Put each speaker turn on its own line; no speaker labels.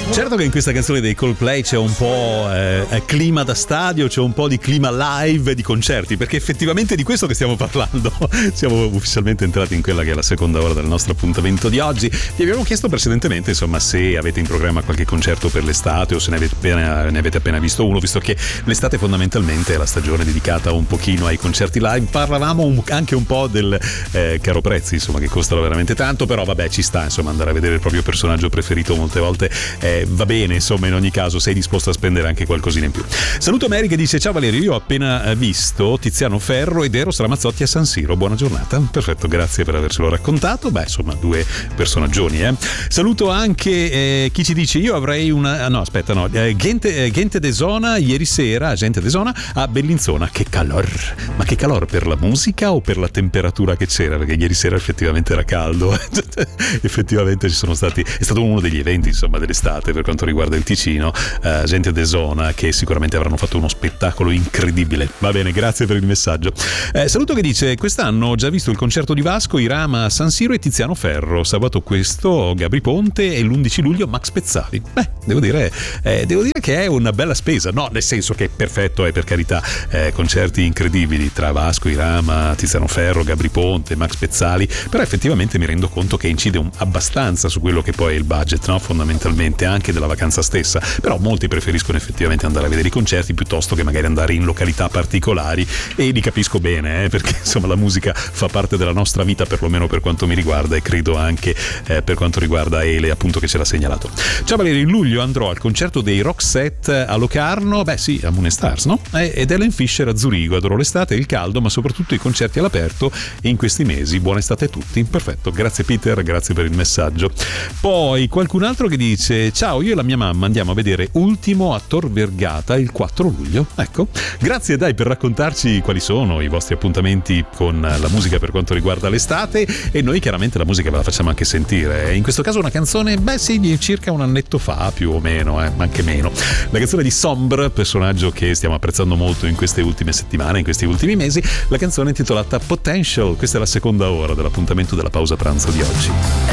Certo che in questa canzone dei Coldplay c'è un po' clima da stadio, c'è un po' di clima live di concerti, perché effettivamente di questo che stiamo parlando. Siamo ufficialmente entrati in quella che è la seconda ora del nostro appuntamento di oggi. Vi abbiamo chiesto precedentemente, insomma, se avete in programma qualche concerto per l'estate o se ne avete appena visto uno, visto che l'estate fondamentalmente è la stagione dedicata un pochino ai concerti live. Parlavamo anche un po' del caro prezzi, insomma, che costano veramente tanto, però vabbè, ci sta, insomma, andare a vedere il proprio personaggio preferito molte volte va bene, insomma, in ogni caso sei disposto a spendere anche qualcosina in più. Saluto Mary che dice: ciao Valerio, io ho appena visto Tiziano Ferro ed Eros Ramazzotti a San Siro, buona giornata. Perfetto, grazie per avercelo raccontato. Beh, insomma, due personaggioni. Saluto anche chi ci dice: io avrei una Gente de Zona ieri sera, Gente de Zona a Bellinzona, che calor, ma che calor, per la musica o per la temperatura che c'era? Perché ieri sera effettivamente era caldo. Effettivamente è stato uno degli eventi, insomma, dell'estate per quanto riguarda il Ticino. Gente de Zona che sicuramente avranno fatto uno spettacolo incredibile. Va bene, grazie per il messaggio. Saluto che dice: quest'anno ho già visto il concerto di Vasco, Irama a San Siro e Tiziano Ferro, sabato questo Gabri Ponte e l'11 luglio Max Pezzali. Beh, devo dire che è una bella spesa, no, nel senso che perfetto, per carità, concerti incredibili tra Vasco, Irama, Tiziano Ferro, Gabri Ponte, Max Pezzali, però effettivamente mi rendo conto che incide abbastanza su quello che poi è il budget, no? Fondamentalmente anche della vacanza stessa, però molti preferiscono effettivamente andare a vedere i concerti piuttosto che magari andare in località particolari, e li capisco bene, perché insomma la musica fa parte della nostra vita, perlomeno per quanto mi riguarda, e credo anche per quanto riguarda Ele, appunto, che ce l'ha segnalato. Ciao Valerio, in luglio andrò al concerto dei Roxette a Locarno, beh sì, a Moon Stars, no? Ed Ellen Fisher a Zurigo. Adoro l'estate e il caldo, ma soprattutto i concerti all'aperto in questi mesi. Buona estate a tutti. Perfetto, grazie Peter, grazie per il messaggio. Poi qualcun altro che dice: ciao, io e la mia mamma andiamo a vedere Ultimo a Tor Vergata il 4 luglio. Ecco, grazie dai per raccontarci quali sono i vostri appuntamenti con la musica per quanto riguarda l'estate, e noi chiaramente la musica ve la facciamo anche sentire. In questo caso una canzone, beh sì, di circa un annetto fa, più o meno, anche meno. La canzone di Sombre, personaggio che stiamo apprezzando molto in queste ultime settimane, in questi ultimi mesi. La canzone è intitolata Potential. Questa è la seconda ora dell'appuntamento della pausa pranzo di oggi.